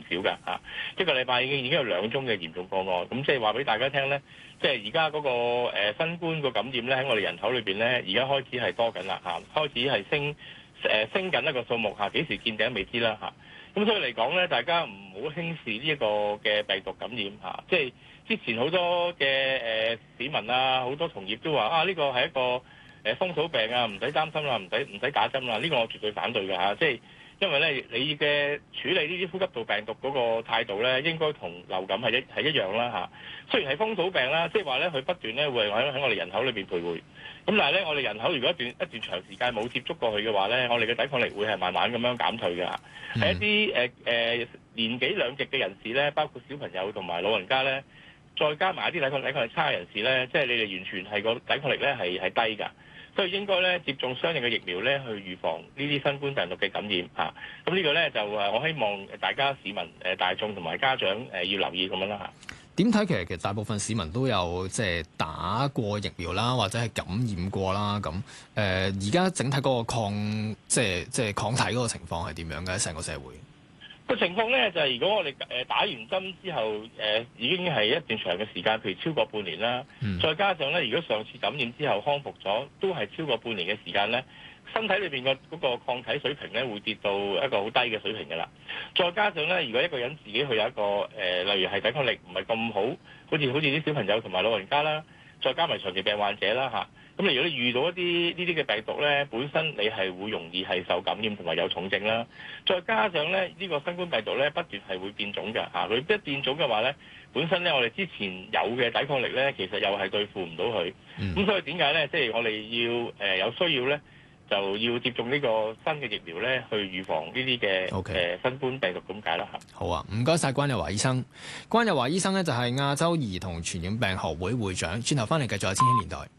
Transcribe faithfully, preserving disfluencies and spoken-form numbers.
少㗎嚇，一個禮拜已經已經有兩宗嘅嚴重個案，咁即係話俾大家聽咧，即係而家嗰個誒、呃、新冠個感染咧喺我哋人口裏邊咧，而家開始係多緊啦嚇，開始係升誒、呃、升緊一個數目嚇，幾時見頂未知啦嚇。咁所以嚟講咧，大家唔好輕視呢一個嘅病毒感染嚇，即係之前好多嘅誒、呃、市民啊，好多同業都話啊，呢個係一個誒風土病啊，唔使擔心啦，唔使唔使打針啦，呢個我絕對反對嘅嚇，即係因為咧你嘅處理呢啲呼吸道病毒嗰個態度咧，應該同流感係一係一樣啦嚇。雖然係風土病啦，即係話咧佢不斷咧會喺喺我哋人口裏邊徘徊。咁但係咧，我哋人口如果一段一段長時間冇接觸過去嘅話咧，我哋嘅抵抗力會係慢慢咁樣減退嘅。係、嗯、一啲誒誒年紀兩極嘅人士咧，包括小朋友同埋老人家咧，再加埋一啲抵抗抵抗力差嘅人士咧，即係你哋完全係個抵抗力咧係係低㗎。所以應該咧接種相應嘅疫苗咧，去預防呢啲新冠病毒嘅感染嚇。咁呢個咧就誒，我希望大家市民誒大眾同埋家長誒要留意咁樣啦嚇。 點睇？其實其實大部分市民都有即係打過疫苗啦，或者係感染過啦。咁誒而家整體嗰個抗即係即係抗體嗰個情況係點樣嘅？成個社會個情況咧就係、是、如果我哋誒打完針之後誒、呃、已經係一段長嘅時間，譬如超過半年啦，嗯、再加上咧如果上次感染之後康復咗，都係超過半年嘅時間咧，身體裏邊個嗰個抗體水平咧會跌到一個好低嘅水平㗎啦。再加上咧，如果一個人自己去有一個誒、呃，例如係抵抗力唔係咁好，好似好似啲小朋友同埋老人家啦，再加埋長期病患者啦嚇。咁如果你遇到一啲呢啲嘅病毒咧，本身你係會容易係受感染同埋有重症啦。再加上咧，呢個新冠病毒咧不斷係會變種㗎嚇。佢一變種嘅話咧，本身咧我哋之前有嘅抵抗力咧，其實又係對付唔到佢。咁、嗯、所以點解咧？即係我哋要誒有需要咧，就要接種呢個新嘅疫苗咧，去預防呢啲嘅誒新冠病毒咁解啦嚇。 好啊，唔該晒關日華醫生。關日華醫生咧就係亞洲兒童傳染病學會會長。轉頭翻嚟繼續有千禧年代。